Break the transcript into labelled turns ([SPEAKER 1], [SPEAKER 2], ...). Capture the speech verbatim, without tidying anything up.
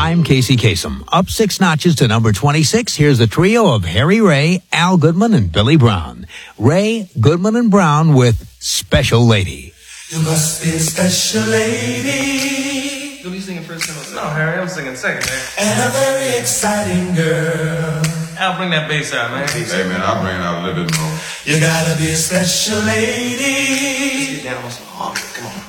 [SPEAKER 1] I'm Casey Kasem. Up six notches to number twenty-six. Here's the trio of Harry Ray, Al Goodman, and Billy Brown. Ray, Goodman, and Brown with Special Lady.
[SPEAKER 2] You must be a special lady.
[SPEAKER 3] You'll be singing first and No, Harry, I'm singing second, man.
[SPEAKER 2] And a very exciting girl.
[SPEAKER 3] Al, bring that bass out, man.
[SPEAKER 4] Hey, man, I'll bring it out a little bit more.
[SPEAKER 2] You gotta be a special lady.
[SPEAKER 3] Get down on some harmony. Come on.